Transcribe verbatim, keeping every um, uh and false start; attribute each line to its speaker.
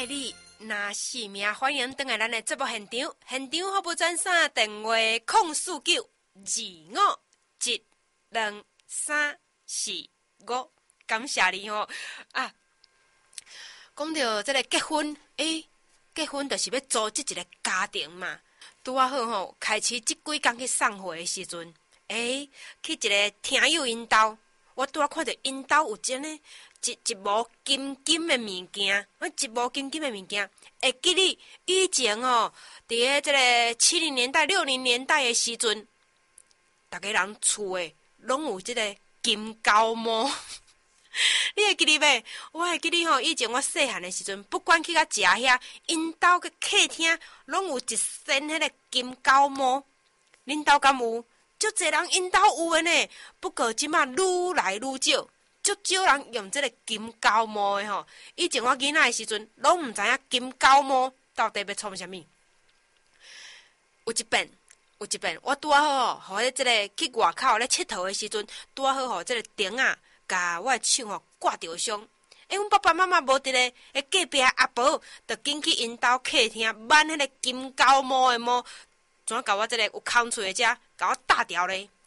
Speaker 1: 爱你，若是命欢迎登来咱的节目现场，现场服务专线电话零四九二五一两三四五，感谢你吼啊！讲到这个结婚，诶、欸，结婚就是要组织一个家庭嘛。拄啊好吼，开始即几工去送货的时阵，诶、欸，去一个听友因兜，我拄啊看到因兜有真诶。一一幕金金的物件，啊，一幕金金的物件。会记你以前哦，伫咧即个七零年代、六零年代的时阵，逐个人厝诶拢有即个金高帽。你会记哩袂？我会记哩吼，以前我细汉的时阵，不管去甲食遐，因兜个客厅拢有一身迄个金高帽。恁兜敢有？足侪人因兜有诶呢，不过即马愈来愈少。足少人用这个金高帽的吼，以前我囡仔的时阵，拢毋知影金高帽到底要创啥物。有一遍，有一遍，我拄啊好吼，互咧即个去外口咧佚佗的时阵，拄啊好吼，即个钉啊，甲我的手吼挂着伤。诶，阮爸爸妈妈无伫咧，诶，隔壁阿婆就紧去因兜客厅挽迄个金高帽的帽，怎甲我即个有空喙的遮，甲我搭掉咧。